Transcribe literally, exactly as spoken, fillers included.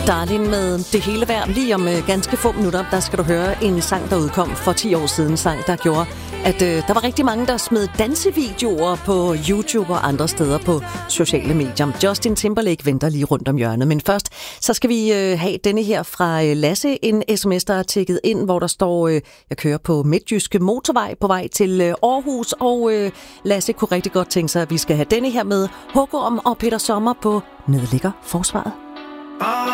Darling med Det Hele Værd. Lige om øh, ganske få minutter, der skal du høre en sang, der udkom for ti år siden. En sang, der gjorde, at øh, der var rigtig mange, der smed dansevideoer på YouTube og andre steder på sociale medier. Justin Timberlake venter lige rundt om hjørnet. Men først, så skal vi øh, have denne her fra øh, Lasse. En sms, der er tækket ind, hvor der står, øh, jeg kører på Midtjyske Motorvej på vej til øh, Aarhus. Og øh, Lasse kunne rigtig godt tænke sig, at vi skal have denne her med Hugo om og Peter Sommer på Nedlægger Forsvaret.